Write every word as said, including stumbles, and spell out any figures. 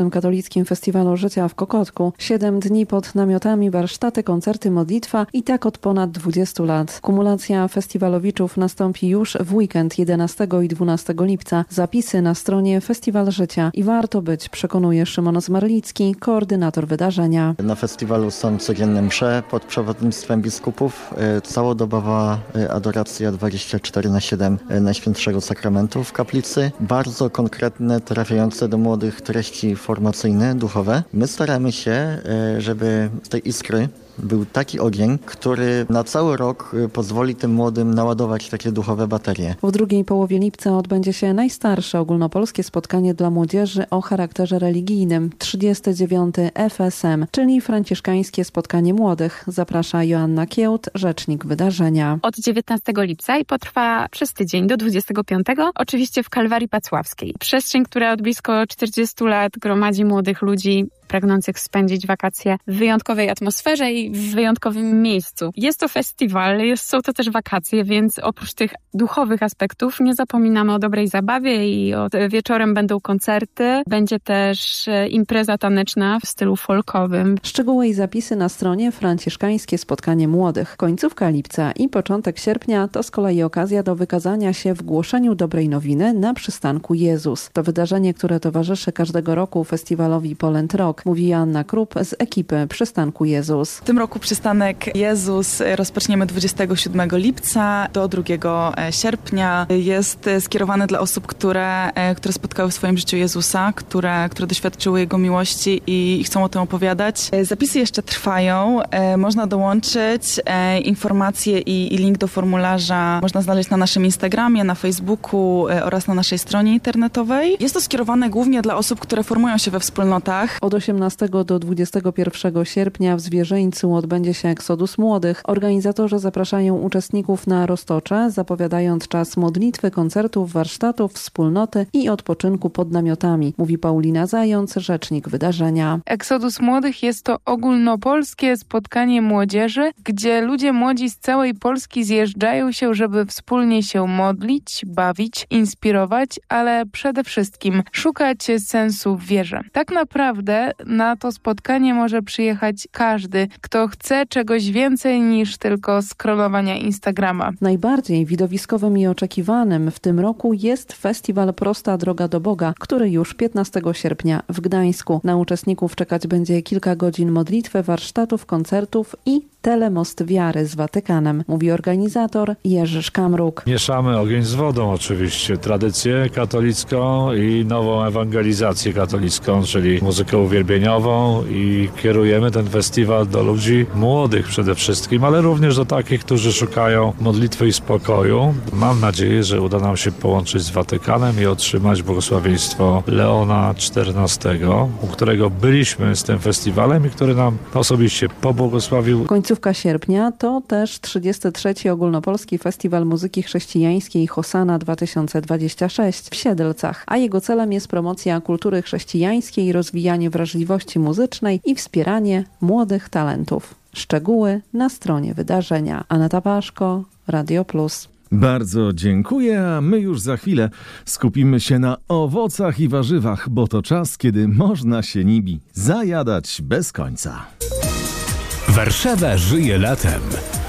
Katolickim Festiwalu Życia w Kokotku. Siedem dni pod namiotami, warsztaty, koncerty, modlitwa i tak od ponad dwudziestu lat. Kumulacja festiwalowiczów nastąpi już w weekend jedenastego i dwunastego lipca. Zapisy na stronie Festiwal Życia i warto być, przekonuje Szymon Zmarlicki, koordynator wydarzenia. Na festiwalu są codzienne msze pod przewodnictwem biskupów, całodobowa adoracja dwadzieścia cztery na siedem Najświętszego Sakramentu w kaplicy. Bardzo konkretne, trafiające do młodych treści formacyjne, duchowe. My staramy się, żeby z tej iskry był taki ogień, który na cały rok pozwoli tym młodym naładować takie duchowe baterie. W drugiej połowie lipca odbędzie się najstarsze ogólnopolskie spotkanie dla młodzieży o charakterze religijnym, trzydzieste dziewiąte F S M, czyli Franciszkańskie Spotkanie Młodych. Zaprasza Joanna Kiełt, rzecznik wydarzenia. Od dziewiętnastego lipca i potrwa przez tydzień do dwudziestego piątego, oczywiście w Kalwarii Pacławskiej. Przestrzeń, która od blisko czterdziestu lat gromadzi młodych ludzi pragnących spędzić wakacje w wyjątkowej atmosferze i w wyjątkowym miejscu. Jest to festiwal, jest, są to też wakacje, więc oprócz tych duchowych aspektów nie zapominamy o dobrej zabawie i od, wieczorem będą koncerty. Będzie też impreza taneczna w stylu folkowym. Szczegóły i zapisy na stronie Franciszkańskie Spotkanie Młodych. Końcówka lipca i początek sierpnia to z kolei okazja do wykazania się w głoszeniu dobrej nowiny na przystanku Jezus. To wydarzenie, które towarzyszy każdego roku festiwalowi Polent Rock, mówi Joanna Krupp z ekipy Przystanku Jezus. W tym roku Przystanek Jezus rozpoczniemy dwudziestego siódmego lipca do drugiego sierpnia. Jest skierowany dla osób, które, które spotkały w swoim życiu Jezusa, które, które doświadczyły Jego miłości i chcą o tym opowiadać. Zapisy jeszcze trwają. Można dołączyć. Informacje i, i link do formularza można znaleźć na naszym Instagramie, na Facebooku oraz na naszej stronie internetowej. Jest to skierowane głównie dla osób, które formują się we wspólnotach. Od osiemnastego do dwudziestego pierwszego sierpnia w Zwierzyńcu odbędzie się Exodus Młodych. Organizatorzy zapraszają uczestników na roztocze, zapowiadając czas modlitwy, koncertów, warsztatów, wspólnoty i odpoczynku pod namiotami, mówi Paulina Zając, rzecznik wydarzenia. Exodus Młodych jest to ogólnopolskie spotkanie młodzieży, gdzie ludzie młodzi z całej Polski zjeżdżają się, żeby wspólnie się modlić, bawić, inspirować, ale przede wszystkim szukać sensu w wierze. Tak naprawdę na to spotkanie może przyjechać każdy, kto chce czegoś więcej niż tylko scrollowania Instagrama. Najbardziej widowiskowym i oczekiwanym w tym roku jest festiwal Prosta Droga do Boga, który już piętnastego sierpnia w Gdańsku. Na uczestników czekać będzie kilka godzin modlitwy, warsztatów, koncertów i telemost wiary z Watykanem, mówi organizator Jerzy Szkamruk. Mieszamy ogień z wodą oczywiście, tradycję katolicką i nową ewangelizację katolicką, czyli muzykę uwielbieniową i kierujemy ten festiwal do ludzi młodych przede wszystkim, ale również do takich, którzy szukają modlitwy i spokoju. Mam nadzieję, że uda nam się połączyć z Watykanem i otrzymać błogosławieństwo Leona czternastego, u którego byliśmy z tym festiwalem i który nam osobiście pobłogosławił. Końcówka sierpnia to też trzydziesty trzeci Ogólnopolski Festiwal Muzyki Chrześcijańskiej Hosanna dwa tysiące dwadzieścia sześć w Siedlcach, a jego celem jest promocja kultury chrześcijańskiej, rozwijanie wrażliwości muzycznej i wspieranie młodych talentów. Szczegóły na stronie wydarzenia. Aneta Paszko, Radio Plus. Bardzo dziękuję, a my już za chwilę skupimy się na owocach i warzywach, bo to czas, kiedy można się nimi zajadać bez końca. Warszawa żyje latem.